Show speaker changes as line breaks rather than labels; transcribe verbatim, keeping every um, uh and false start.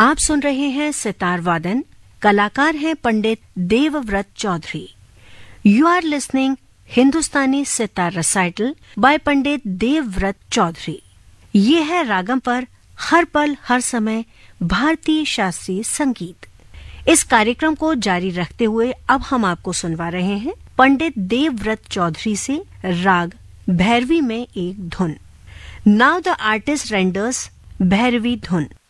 आप सुन रहे हैं सितार वादन, कलाकार हैं पंडित Devvrat Chaudhary. You are listening Hindustani sitar recital bye पंडित देवव्रत चौधरी। ये है रागम पर हर पल हर समय भारतीय शास्त्रीय संगीत। इस कार्यक्रम को जारी रखते हुए अब हम आपको सुनवा रहे हैं पंडित देवव्रत चौधरी से राग भैरवी में एक धुन। Now the artist renders Bhairavi धुन।